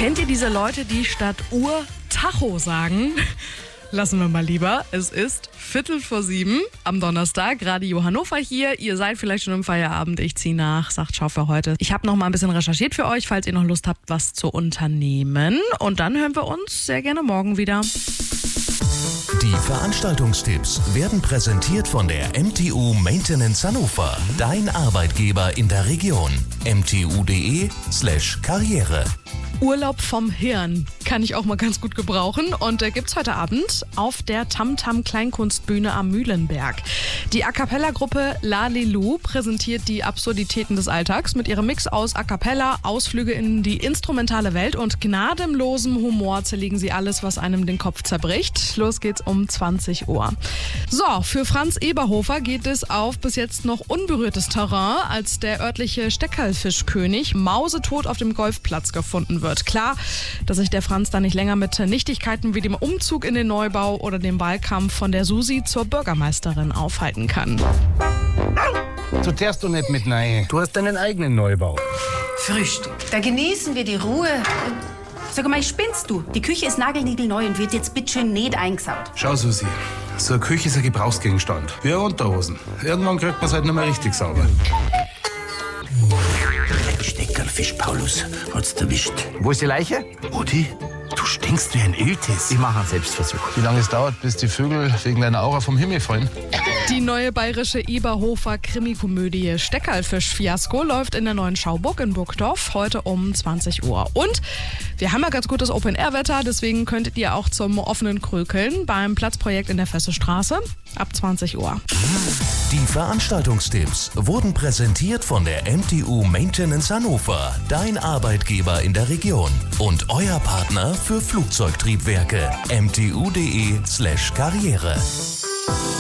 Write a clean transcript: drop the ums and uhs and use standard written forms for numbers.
Kennt ihr diese Leute, die statt Uhr Tacho sagen? Lassen wir mal lieber. Es ist 6:45 am Donnerstag. Radio Hannover hier. Ihr seid vielleicht schon im Feierabend. Ich ziehe nach. Sagt Schau für heute. Ich habe noch mal ein bisschen recherchiert für euch, falls ihr noch Lust habt, was zu unternehmen. Und dann hören wir uns sehr gerne morgen wieder. Die Veranstaltungstipps werden präsentiert von der MTU Maintenance Hannover. Dein Arbeitgeber in der Region. mtu.de/Karriere. Urlaub vom Hirn kann ich auch mal ganz gut gebrauchen. Und gibt's heute Abend auf der Tamtam Kleinkunstbühne am Mühlenberg. Die A Cappella-Gruppe Lalilu präsentiert die Absurditäten des Alltags mit ihrem Mix aus A Cappella, Ausflüge in die instrumentale Welt und gnadenlosem Humor zerlegen sie alles, was einem den Kopf zerbricht. Los geht's um 20 Uhr. So, für Franz Eberhofer geht es auf bis jetzt noch unberührtes Terrain, als der örtliche Steckerlfischkönig mausetot auf dem Golfplatz gefunden wird. Klar, dass sich der Franz da nicht länger mit Nichtigkeiten wie dem Umzug in den Neubau oder dem Wahlkampf von der Susi zur Bürgermeisterin aufhalten kann. Du teerst doch nicht mit rein. Du hast deinen eigenen Neubau. Frühstück. Da genießen wir die Ruhe. Sag mal, spinnst du? Die Küche ist nagelniegelneu und wird jetzt bitteschön nicht eingesaut. Schau, Susi, so eine Küche ist ein Gebrauchsgegenstand. Wie eine Unterhosen. Irgendwann kriegt man es halt nicht mehr richtig sauber. Steckerlfisch, Paulus, hat's erwischt. Wo ist die Leiche? Rudi, du stinkst wie ein Iltis. Ich mache einen Selbstversuch. Wie lange es dauert, bis die Vögel wegen deiner Aura vom Himmel fallen? Die neue bayerische Eberhofer Krimikomödie Steckerlfisch-Fiasko läuft in der Neuen Schauburg in Burgdorf heute um 20 Uhr. Und wir haben ja ganz gutes Open-Air-Wetter, deswegen könntet ihr auch zum offenen Krökeln beim Platzprojekt in der Fessestraße ab 20 Uhr. Die Veranstaltungstipps wurden präsentiert von der MTU Maintenance Hannover. Dein Arbeitgeber in der Region. Und euer Partner für Flugzeugtriebwerke. mtu.de/Karriere.